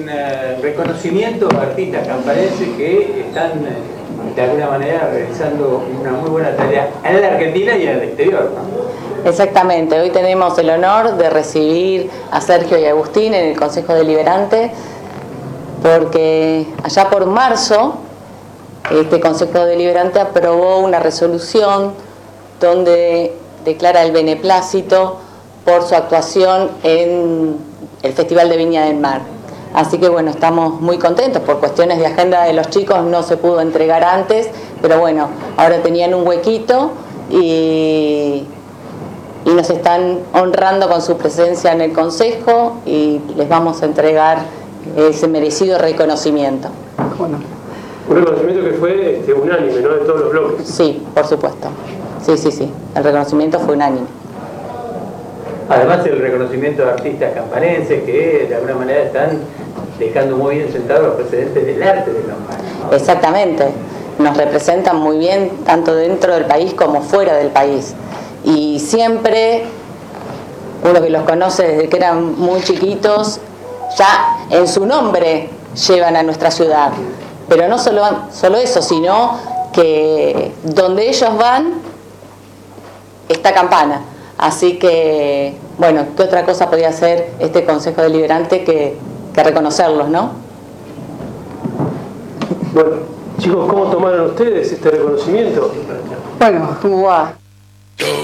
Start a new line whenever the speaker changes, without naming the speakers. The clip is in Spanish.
un reconocimiento a artistas camparenses que están de alguna manera realizando una muy buena tarea en la Argentina y en el exterior, ¿no?
Exactamente, hoy tenemos el honor de recibir a Sergio y Agustín en el Consejo Deliberante, porque allá por marzo este Consejo Deliberante aprobó una resolución donde declara el beneplácito por su actuación en el Festival de Viña del Mar. Así que bueno, estamos muy contentos. Por cuestiones de agenda de los chicos no se pudo entregar antes, pero bueno, ahora tenían un huequito y nos están honrando con su presencia en el Consejo y les vamos a entregar ese merecido reconocimiento.
Bueno, un reconocimiento que fue unánime, ¿no?, de todos los bloques.
Sí, por supuesto. Sí. El reconocimiento fue unánime.
Además, el reconocimiento de artistas camparenses que de alguna manera están dejando muy bien sentados los precedentes del arte de Campana, ¿no?
Exactamente. Nos representan muy bien tanto dentro del país como fuera del país. Y siempre, uno que los conoce desde que eran muy chiquitos, ya en su nombre llevan a nuestra ciudad. Pero no solo eso, sino que donde ellos van está Campana. Así que, bueno, ¿qué otra cosa podía hacer este Consejo Deliberante que reconocerlos, no?
Bueno, chicos, ¿cómo tomaron ustedes este reconocimiento?
Bueno, ¿cómo va?